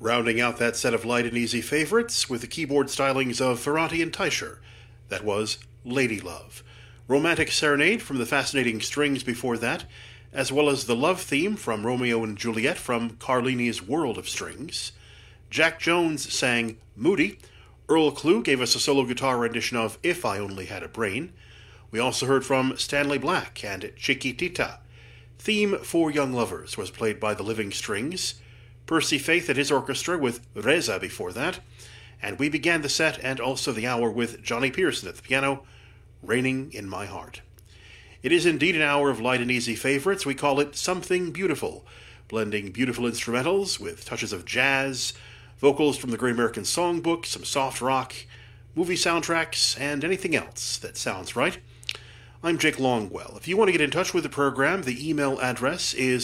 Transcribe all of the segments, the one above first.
Rounding out that set of light and easy favorites with the keyboard stylings of Ferranti and Teicher, that was Lady Love. Romantic Serenade from the Fascinating Strings before that, as well as the love theme from Romeo and Juliet from Carlini's World of Strings. Jack Jones sang Moody. Earl Klugh gave us a solo guitar rendition of If I Only Had a Brain. We also heard from Stanley Black and Chiquitita. Theme for Young Lovers was played by the Living Strings. Percy Faith and his orchestra with Reza before that. And we began the set and also the hour with Johnny Pearson at the piano, Raining in My Heart. It is indeed an hour of light and easy favorites. We call it Something Beautiful, blending beautiful instrumentals with touches of jazz, vocals from the Great American Songbook, some soft rock, movie soundtracks, and anything else that sounds right. I'm Jake Longwell. If you want to get in touch with the program, the email address is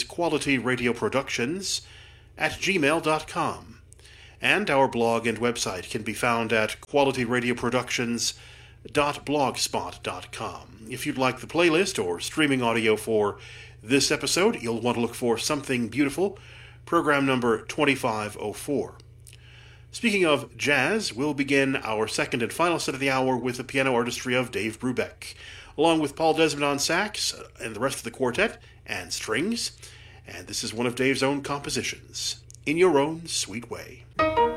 qualityradioproductions@gmail.com. And our blog and website can be found at qualityradioproductions.blogspot.com. If you'd like the playlist or streaming audio for this episode, you'll want to look for Something Beautiful, program number 2504. Speaking of jazz, we'll begin our second and final set of the hour with the piano artistry of Dave Brubeck, along with Paul Desmond on sax and the rest of the quartet and strings. And this is one of Dave's own compositions, In Your Own Sweet Way.